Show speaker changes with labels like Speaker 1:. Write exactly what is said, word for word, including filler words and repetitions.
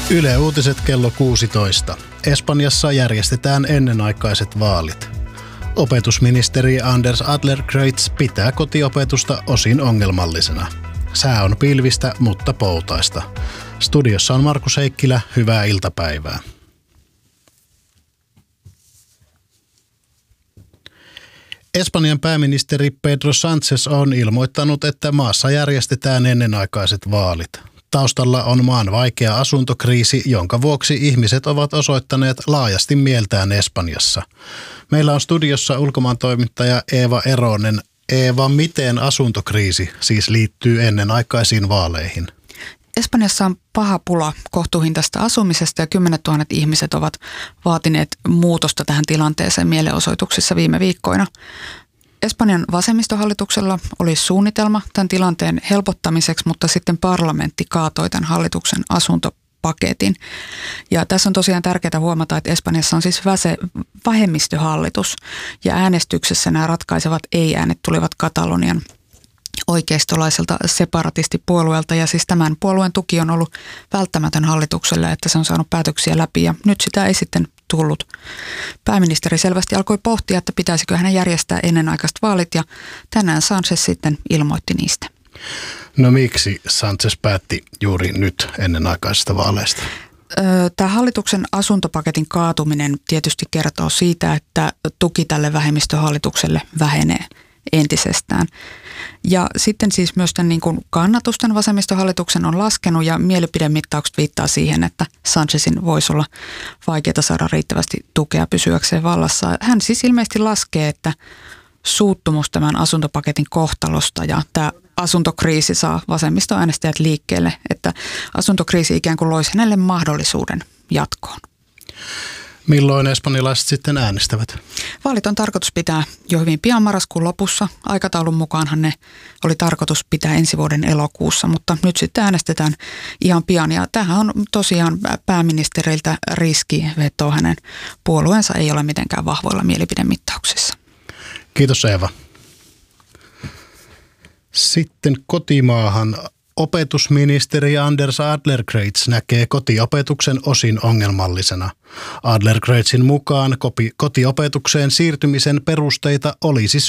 Speaker 1: Yle Uutiset kello kuusitoista. Espanjassa järjestetään ennenaikaiset vaalit. Opetusministeri Anders Adlercreutz pitää kotiopetusta osin ongelmallisena. Sää on pilvistä, mutta poutaista. Studiossa on Markus Heikkilä. Hyvää iltapäivää. Espanjan pääministeri Pedro Sánchez on ilmoittanut, että maassa järjestetään ennenaikaiset vaalit. Taustalla on maan vaikea asuntokriisi, jonka vuoksi ihmiset ovat osoittaneet laajasti mieltään Espanjassa. Meillä on studiossa ulkomaantoimittaja Eeva Eronen. Eeva, miten asuntokriisi siis liittyy ennenaikaisiin vaaleihin?
Speaker 2: Espanjassa on paha pula kohtuuhintaista asumisesta ja kymmenet tuhannet ihmiset ovat vaatineet muutosta tähän tilanteeseen mielenosoituksissa viime viikkoina. Espanjan vasemmistohallituksella oli suunnitelma tämän tilanteen helpottamiseksi, mutta sitten parlamentti kaatoi tämän hallituksen asuntopaketin. Ja tässä on tosiaan tärkeää huomata, että Espanjassa on siis vähemmistöhallitus ja äänestyksessä nämä ratkaisevat ei-äänet tulivat Katalonian oikeistolaiselta separatistipuolueelta ja siis tämän puolueen tuki on ollut välttämätön hallitukselle, että se on saanut päätöksiä läpi ja nyt sitä ei sitten tullut. Pääministeri selvästi alkoi pohtia, että pitäisikö hänen järjestää ennenaikaiset vaalit ja tänään Sánchez sitten ilmoitti niistä.
Speaker 1: No miksi Sánchez päätti juuri nyt ennenaikaisista vaaleista?
Speaker 2: Tämä hallituksen asuntopaketin kaatuminen tietysti kertoo siitä, että tuki tälle vähemmistöhallitukselle vähenee entisestään. Ja sitten siis myös tämän niin kuin kannatusten vasemmistohallituksen on laskenut ja mielipidemittaukset viittaa siihen, että Sánchezin voisi olla vaikeaa saada riittävästi tukea pysyäkseen vallassa. Hän siis ilmeisesti laskee, että suuttumus tämän asuntopaketin kohtalosta ja tämä asuntokriisi saa vasemmistoäänestäjät liikkeelle, että asuntokriisi ikään kuin loisi hänelle mahdollisuuden jatkoon.
Speaker 1: Milloin espanjalaiset sitten äänestävät?
Speaker 2: Vaalit on tarkoitus pitää jo hyvin pian marraskuun lopussa. Aikataulun mukaanhan ne oli tarkoitus pitää ensi vuoden elokuussa, mutta nyt sitten äänestetään ihan pian. Ja tämähän on tosiaan pääministeriltä riskiveto. Hänen puolueensa ei ole mitenkään vahvoilla mielipidemittauksissa.
Speaker 1: Kiitos Eeva. Sitten kotimaahan. Opetusministeri Anders Adlercreutz näkee kotiopetuksen osin ongelmallisena. Adlercreutzin mukaan kotiopetukseen siirtymisen perusteita olisi